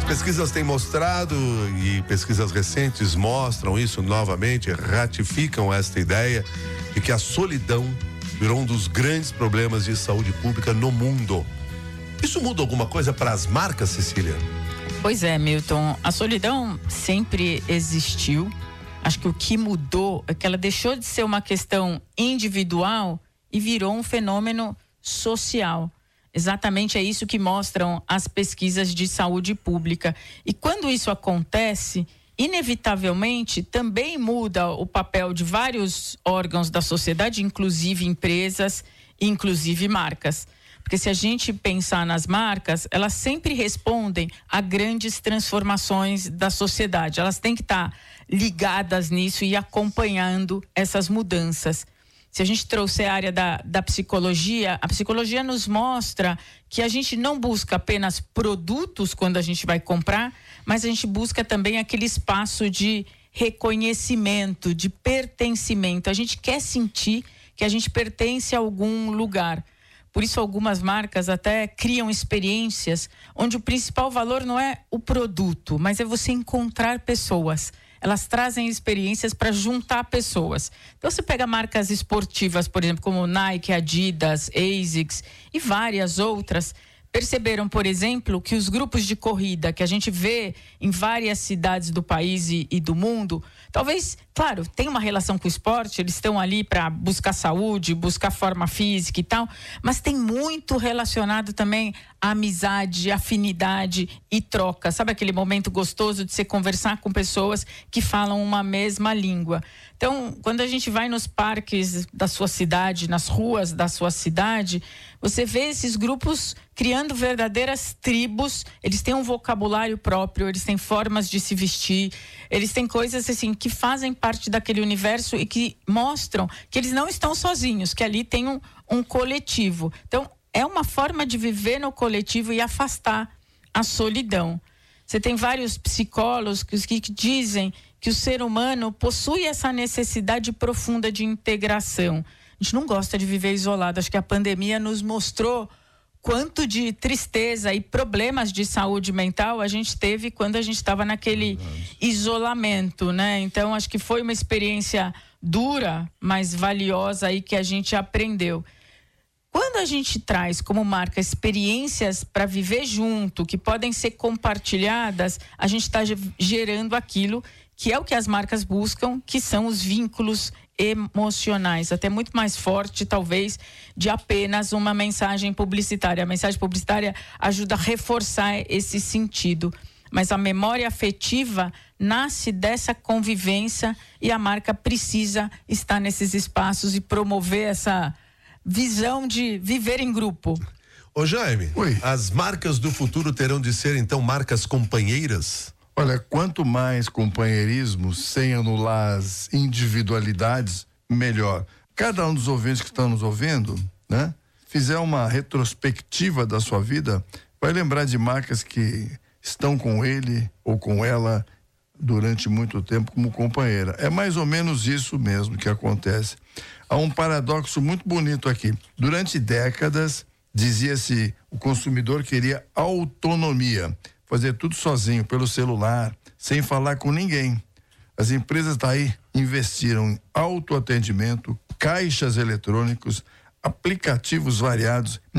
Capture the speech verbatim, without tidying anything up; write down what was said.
pesquisas têm mostrado, e pesquisas recentes mostram isso novamente, ratificam esta ideia de que a solidão virou um dos grandes problemas de saúde pública no mundo. Isso muda alguma coisa para as marcas, Cecília? Pois é, Milton, a solidão sempre existiu. Acho que o que mudou é que ela deixou de ser uma questão individual e virou um fenômeno social. Exatamente é isso que mostram as pesquisas de saúde pública. E quando isso acontece, inevitavelmente também muda o papel de vários órgãos da sociedade, inclusive empresas, inclusive marcas. Porque se a gente pensar nas marcas, elas sempre respondem a grandes transformações da sociedade. Elas têm que estar ligadas nisso e acompanhando essas mudanças. Se a gente trouxer a área da, da psicologia, a psicologia nos mostra que a gente não busca apenas produtos quando a gente vai comprar, mas a gente busca também aquele espaço de reconhecimento, de pertencimento. A gente quer sentir que a gente pertence a algum lugar. Por isso, algumas marcas até criam experiências onde o principal valor não é o produto, mas é você encontrar pessoas. Elas trazem experiências para juntar pessoas. Então, você pega marcas esportivas, por exemplo, como Nike, Adidas, ASICS e várias outras, perceberam, por exemplo, que os grupos de corrida que a gente vê em várias cidades do país e, e do mundo, talvez, claro, tem uma relação com o esporte, eles estão ali para buscar saúde, buscar forma física e tal, mas tem muito relacionado também à amizade, afinidade e troca. Sabe aquele momento gostoso de você conversar com pessoas que falam uma mesma língua? Então, quando a gente vai nos parques da sua cidade, nas ruas da sua cidade, você vê esses grupos criando verdadeiras tribos. Eles têm um vocabulário próprio, eles têm formas de se vestir, eles têm coisas assim que fazem parte daquele universo e que mostram que eles não estão sozinhos, que ali tem um, um coletivo. Então, é uma forma de viver no coletivo e afastar a solidão. Você tem vários psicólogos que, que dizem que o ser humano possui essa necessidade profunda de integração. A gente não gosta de viver isolado. Acho que a pandemia nos mostrou quanto de tristeza e problemas de saúde mental a gente teve quando a gente estava naquele Verdade. isolamento, né? Então, acho que foi uma experiência dura, mas valiosa aí que a gente aprendeu. Quando a gente traz como marca experiências para viver junto, que podem ser compartilhadas, a gente está gerando aquilo que é o que as marcas buscam, que são os vínculos emocionais, até muito mais forte, talvez, de apenas uma mensagem publicitária. A mensagem publicitária ajuda a reforçar esse sentido, mas a memória afetiva nasce dessa convivência e a marca precisa estar nesses espaços e promover essa visão de viver em grupo. Ô Jaime, Oi. As marcas do futuro terão de ser então marcas companheiras? Olha, quanto mais companheirismo, sem anular as individualidades, melhor. Cada um dos ouvintes que estão nos ouvindo, né, fizer uma retrospectiva da sua vida, vai lembrar de marcas que estão com ele ou com ela durante muito tempo como companheira. É mais ou menos isso mesmo que acontece. Há um paradoxo muito bonito aqui. Durante décadas, dizia-se, o consumidor queria autonomia, fazer tudo sozinho, pelo celular, sem falar com ninguém. As empresas daí investiram em autoatendimento, caixas eletrônicos, aplicativos variados,